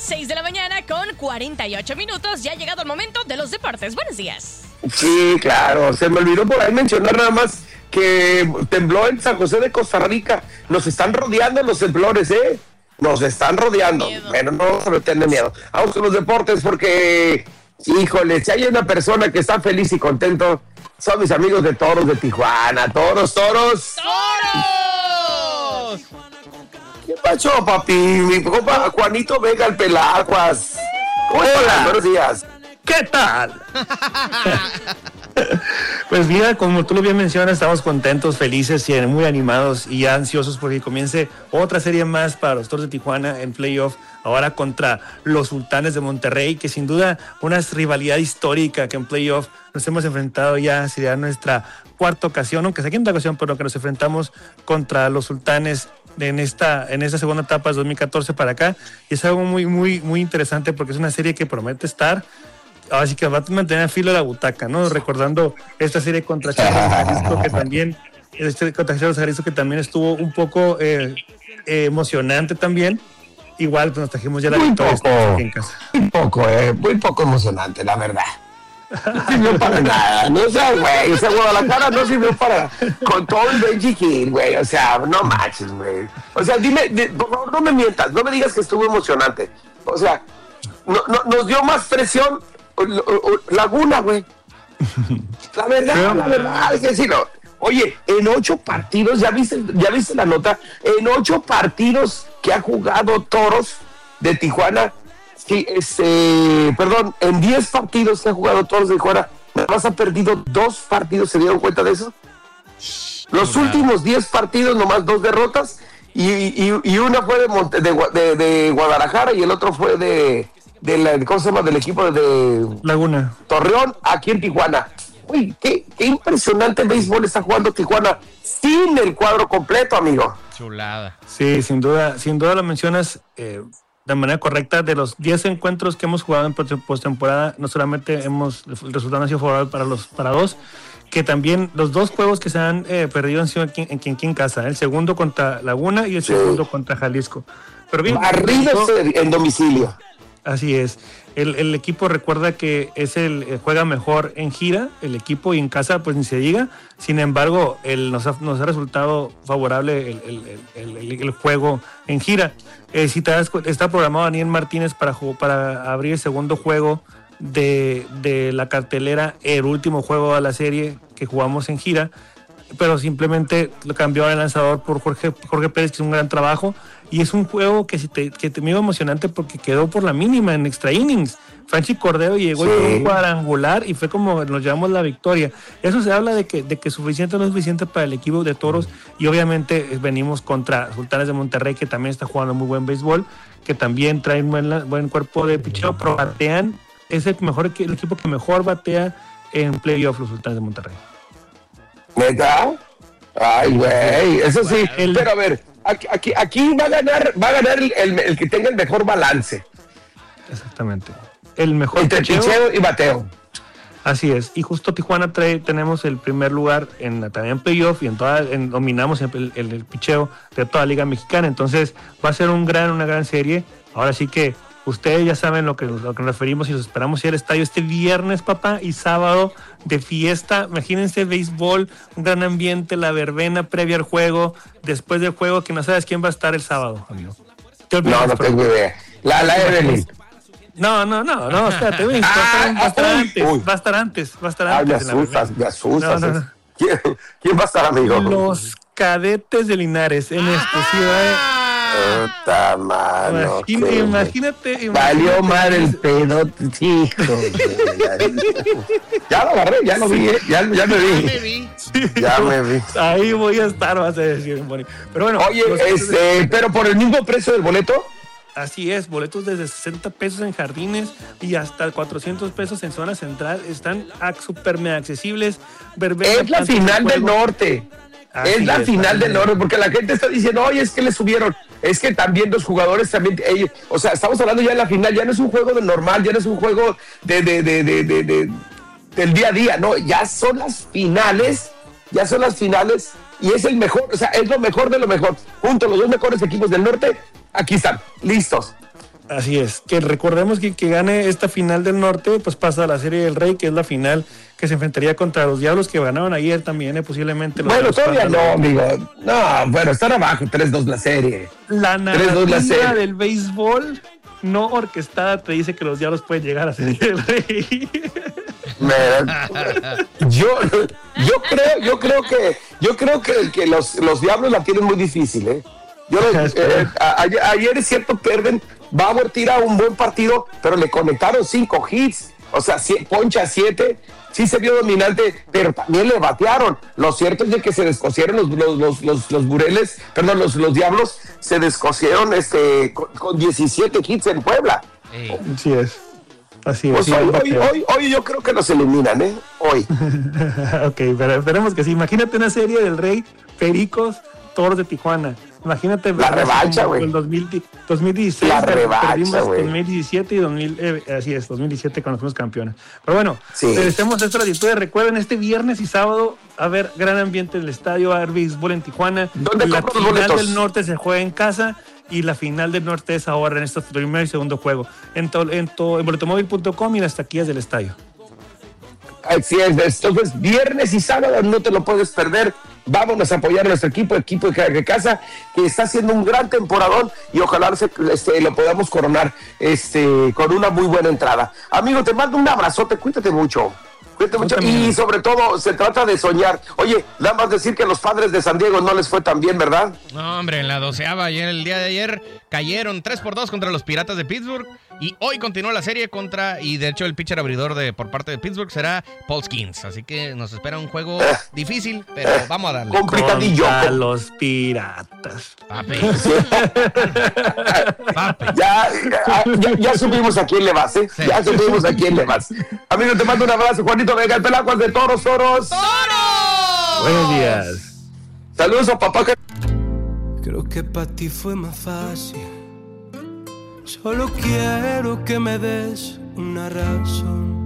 6 de la mañana con 48 minutos. Ya ha llegado el momento de los deportes. Buenos días. Sí, claro. Se me olvidó por ahí mencionar nada más que tembló en San José de Costa Rica. Nos están rodeando los temblores, ¿eh? Nos están rodeando. Pero no se me tiene miedo. Vamos con los deportes porque, híjole, si hay una persona que está feliz y contento, son mis amigos de Toros de Tijuana. ¡Toros! ¡Toros! ¿Qué pasó, papi? Mi compa Juanito Vega, el Pelaguas. Hola, buenos días. ¿Qué tal? Pues mira, como tú lo bien mencionas, estamos contentos, felices y muy animados y ya ansiosos porque comience otra serie más para los Toros de Tijuana en playoff, ahora contra los Sultanes de Monterrey, que sin duda una rivalidad histórica que en playoff nos hemos enfrentado ya, sería nuestra cuarta ocasión, aunque sea quinta ocasión, pero que nos enfrentamos contra los Sultanes en esta segunda etapa de 2014 para acá, y es algo muy, muy, muy interesante porque es una serie que promete estar. Así que va a mantener el filo de la butaca, ¿no? Recordando esta serie contra Charlos Jalisco, que también, que también estuvo un poco emocionante también. Igual pues, nos trajimos ya la victoria aquí en casa. Muy poco emocionante, la verdad. No sirvió para nada, no sé, güey. O sea, Guadalajara no sirvió para. Con todo el Benji Hill, güey. O sea, no manches, güey. O sea, dime, por favor, no me mientas, no me digas que estuvo emocionante. O sea, nos dio más presión Laguna, güey. La verdad, hay que decirlo. Oye, en 8 partidos, ¿ya viste la nota? En 8 partidos que ha jugado Toros de Tijuana, sí, en 10 partidos que ha jugado Toros de Tijuana, nada más ha perdido 2 partidos, ¿se dieron cuenta de eso? Los últimos 10 partidos, nomás 2 derrotas, y una fue de Guadalajara y el otro fue ¿cómo se llama? Del equipo de Laguna. Torreón, aquí en Tijuana. Uy, qué impresionante béisbol está jugando Tijuana sin el cuadro completo, amigo. Chulada. Sí, sin duda lo mencionas de manera correcta. De los 10 encuentros que hemos jugado en postemporada, no solamente el resultado ha sido favorable para 2, que también los 2 juegos que se han perdido han sido aquí en casa. El segundo contra Laguna y el segundo contra Jalisco. Pero bien, barridos en domicilio. Así es. El equipo recuerda que juega mejor en gira, el equipo, y en casa pues ni se diga. Sin embargo, nos ha resultado favorable el juego en gira. Si te das cuenta, está programado Daniel Martínez para abrir el segundo juego de la cartelera, el último juego de la serie que jugamos en gira, pero simplemente lo cambió el lanzador por Jorge Pérez, que es un gran trabajo. Y es un juego que me iba emocionante porque quedó por la mínima en extra innings. Franchi Cordero llegó y fue un cuadrangular y fue como nos llevamos la victoria. Eso se habla de que suficiente o no es suficiente para el equipo de Toros, y obviamente venimos contra Sultanes de Monterrey, que también está jugando muy buen béisbol, que también trae un buen cuerpo de picheo, pero batean, es el equipo que mejor batea en playoff, los Sultanes de Monterrey. ¿Neta? Ay, güey, eso sí, pero a ver, aquí va a ganar el que tenga el mejor balance. Exactamente. El mejor entre picheo y bateo. Así es. Y justo Tijuana tenemos el primer lugar también en playoff y dominamos el picheo de toda la Liga Mexicana. Entonces va a ser una gran serie. Ahora sí que ustedes ya saben lo que nos referimos y los esperamos ir al estadio este viernes, papá, y sábado de fiesta. Imagínense béisbol, un gran ambiente, la verbena previa al juego, después del juego, que no sabes quién va a estar el sábado, amigo. No tengo idea. La Evelyn. No, espérate, güey. Va a estar antes. Me asustas. No. ¿Quién va a estar, amigo? Los Cadetes de Linares, en exclusiva. Puta mano. Imagínate. Valió madre el pedo, hijo. Ya lo agarré, ya lo vi, ya me vi. Ahí voy a estar, vas a decir, Bonnie. Pero bueno. Oye, pero por el mismo precio del boleto. Así es, boletos desde 60 pesos en jardines y hasta 400 pesos en zona central. Están súper mega accesibles. Es la final del norte. Es la final del norte, porque la gente está diciendo, oye, es que le subieron. Es que también los jugadores también, o sea, estamos hablando ya de la final, ya no es un juego de normal, ya no es un juego del día a día, no, ya son las finales y es el mejor, o sea, es lo mejor de lo mejor. Junto a los 2 mejores equipos del norte, aquí están, listos. Así es, que recordemos que gane esta final del norte, pues pasa a la Serie del Rey, que es la final que se enfrentaría contra los Diablos, que ganaron ayer también, posiblemente. Bueno, todavía no, amigo. No, bueno, están abajo, 3-2 la serie. La narrativa del béisbol no orquestada te dice que los Diablos pueden llegar a Serie del Rey. Yo creo que los Diablos la tienen muy difícil, ¿eh? Ayer es cierto, pierden. Bauer tira un buen partido, pero le conectaron 5 hits, o sea, poncha 7. Sí se vio dominante, pero también le batearon. Lo cierto es de que se descosieron los Bureles, perdón, los Diablos se descosieron con 17 hits en Puebla. Así es. Así pues es. Hoy yo creo que los eliminan, ¿eh? Hoy. Ok, pero esperemos que sí. Imagínate una serie del Rey, Pericos, Toros de Tijuana. Imagínate la revancha, güey. El 2016, la revancha, güey. 2017 y 2017 cuando fuimos campeones. Pero bueno, tenemos esta latitud. Recuerden, este viernes y sábado a ver gran ambiente en el estadio, a ver béisbol en Tijuana. ¿Dónde la compro los boletos? Final del norte se juega en casa y la final del norte es ahora en este primer y segundo juego. En boletomóvil.com y las taquillas del estadio. Así es, entonces viernes y sábado no te lo puedes perder. Vámonos a apoyar a nuestro equipo de casa, que está haciendo un gran temporadón y ojalá lo podamos coronar con una muy buena entrada. Amigo, te mando un abrazote, cuídate mucho. Y sobre todo se trata de soñar. Oye, nada más decir que los Padres de San Diego no les fue tan bien, ¿verdad? No, hombre, en la 12ª y en el día de ayer cayeron 3-2 contra los Piratas de Pittsburgh y hoy continúa la serie y de hecho el pitcher abridor por parte de Pittsburgh será Paul Skeens, así que nos espera un juego difícil, pero vamos a darle. Complicadillo. Contra los Piratas. Papi. Ya subimos a quién le vas, ¿eh? Sí. Ya subimos a quién le vas. Amigo, te mando un abrazo, Juanito Vega, el Pelacuas de Toros. ¡Toros! Buenos días. Saludos a papá. Creo que para ti fue más fácil. Solo quiero que me des una razón